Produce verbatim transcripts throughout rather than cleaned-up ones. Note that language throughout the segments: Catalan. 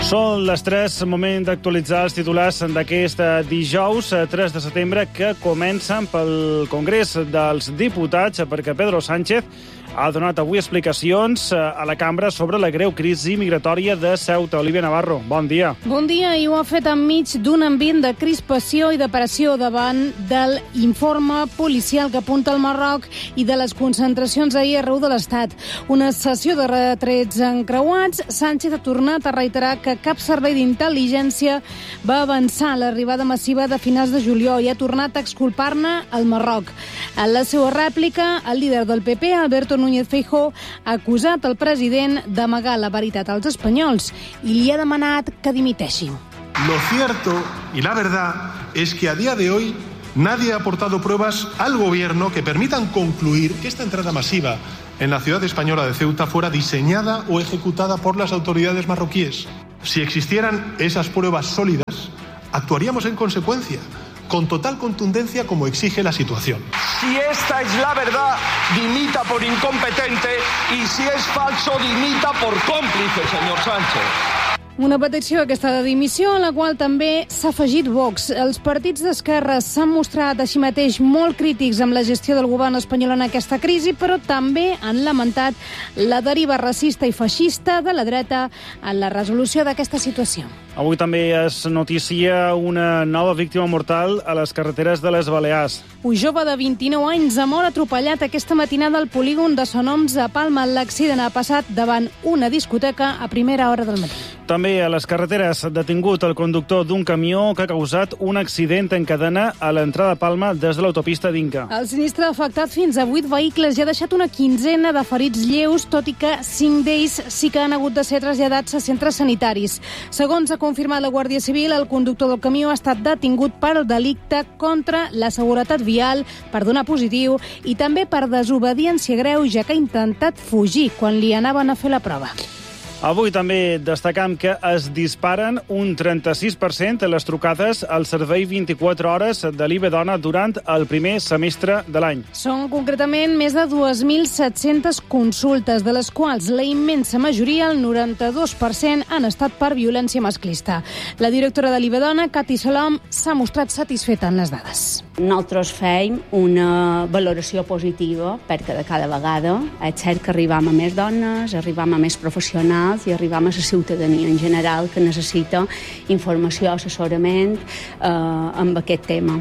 Són les tres, moment d'actualitzar els titulars d'aquest dijous tres de setembre, que comencen pel Congrés dels Diputats, perquè Pedro Sánchez ha donat avui explicacions a la cambra sobre la greu crisi migratòria de Ceuta. Olivia Navarro, bon dia. Bon dia, i ho ha fet enmig d'un ambient de crispació i de pressió davant del informe policial que apunta al Marroc i de les concentracions ahir arreu de l'Estat. Una sessió de retrets encreuats. Sánchez ha tornat a reiterar que cap servei d'intel·ligència va avançar l'arribada massiva de finals de juliol i ha tornat a exculpar-ne el Marroc. En la seva rèplica, el líder del P P, Alberto Núñez Feijóo, ha acusat el president d'amagar la veritat als espanyols i li ha demanat que dimiteixi. Lo cierto y la verdad es que a día de hoy nadie ha aportado pruebas al gobierno que permitan concluir que esta entrada masiva en la ciudad española de Ceuta fuera diseñada o ejecutada por las autoridades marroquíes. Si existieran esas pruebas sólidas, actuaríamos en consecuencia, con total contundencia como exige la situación. Si esta es la verdad, dimita por incompetente, y si es falso, dimita por còmplice, señor Sánchez. Una petició aquesta de dimissió, a la qual també s'ha afegit Vox. Els partits d'esquerra s'han mostrat així mateix molt crítics amb la gestió del govern espanyol en aquesta crisi, però també han lamentat la deriva racista i feixista de la dreta en la resolució d'aquesta situació. Avui també es noticia una nova víctima mortal a les carreteres de les Balears. Un jove de vint-i-nou anys ha mort atropellat aquesta matinada al polígon de Son Homs a Palma. L'accident ha passat davant una discoteca a primera hora del matí. També a les carreteres ha detingut el conductor d'un camió que ha causat un accident en cadena a l'entrada a Palma des de l'autopista d'Inca. El sinistre ha afectat fins a vuit vehicles i ha deixat una quinzena de ferits lleus, tot i que cinc d'ells sí que han hagut de ser traslladats a centres sanitaris. Segons ha confirmat la Guàrdia Civil, el conductor del camió ha estat detingut per delicte contra la seguretat vial, per donar positiu, i també per desobediència greu, ja que ha intentat fugir quan li anaven a fer la prova. Avui també destacam que es disparen un trenta-sis per cent de les trucades al servei vint-i-quatre hores de l'I B Dona durant el primer semestre de l'any. Són concretament més de dos mil set-centes consultes, de les quals la immensa majoria, el noranta-dos per cent, han estat per violència masclista. La directora de l'I B Dona, Cati Salom, s'ha mostrat satisfeta en les dades. Nosaltres fem una valoració positiva perquè de cada vegada és cert que arribam a més dones, arribam a més professionals i arribam a la ciutadania en general que necessita informació, assessorament eh, amb aquest tema.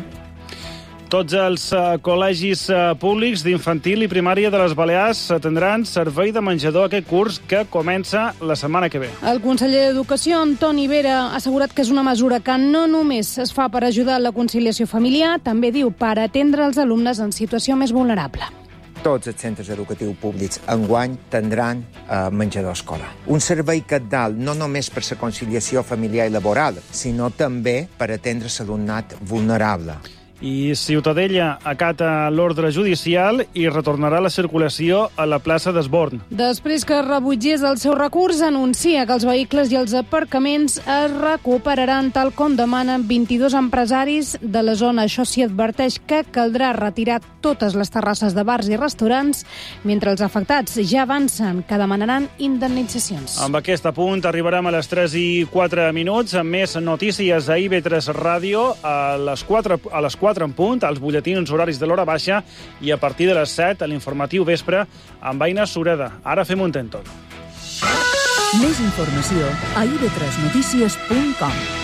Tots els uh, col·legis uh, públics d'infantil i primària de les Balears tindran servei de menjador aquest curs que comença la setmana que ve. El conseller d'Educació, Antoni Vera, ha assegurat que és una mesura que no només es fa per ajudar la conciliació familiar, també diu per atendre els alumnes en situació més vulnerable. Tots els centres educatius públics enguany tindran eh, menjador escolar. Un servei cabdal no només per la conciliació familiar i laboral, sinó també per atendre l'alumnat vulnerable. I Ciutadella acata l'ordre judicial i retornarà la circulació a la plaça d'Esborn. Després que rebutgés el seu recurs, anuncia que els vehicles i els aparcaments es recuperaran tal com demanen vint-i-dos empresaris de la zona. Això s'hi adverteix que caldrà retirar totes les terrasses de bars i restaurants, mentre els afectats ja avancen que demanaran indemnitzacions. Amb aquest apunt arribarem a les tres i quatre minuts, amb més notícies a I B tres Ràdio a les quatre, a les quatre en punt, als butlletins horaris de l'hora baixa, i a partir de les set a l'informatiu vespre amb Aina Sureda. Ara fem un tenton. Més informació a i be tres notícies punt com.